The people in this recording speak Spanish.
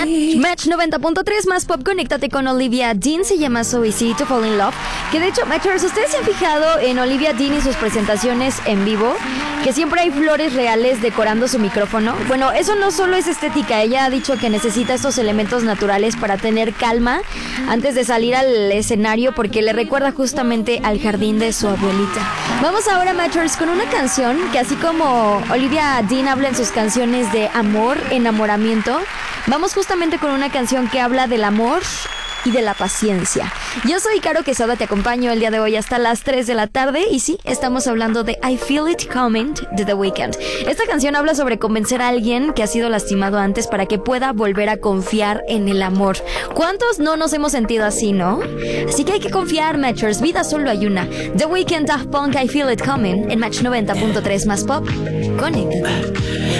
Match 90.3 más pop, conéctate con Olivia Dean, se llama So Easy to Fall in Love. Que de hecho, Matchers, ¿ustedes se han fijado en Olivia Dean y sus presentaciones en vivo? Que siempre hay flores reales decorando su micrófono. Bueno, eso no solo es estética, ella ha dicho que necesita estos elementos naturales para tener calma antes de salir al escenario, porque le recuerda justamente al jardín de su abuelita. Vamos ahora, Matchers, con una canción que, así como Olivia Dean habla en sus canciones de amor, enamoramiento, vamos justamente con una canción que habla del amor y de la paciencia. Yo soy Caro Quesada, te acompaño el día de hoy hasta las 3 de la tarde y sí, estamos hablando de I Feel It Coming de The Weeknd. Esta canción habla sobre convencer a alguien que ha sido lastimado antes para que pueda volver a confiar en el amor. ¿Cuántos no nos hemos sentido así, no? Así que hay que confiar, Matchers, vida solo hay una. The Weeknd, Daft Punk, I Feel It Coming en Match 90.3 más pop. Conéctate.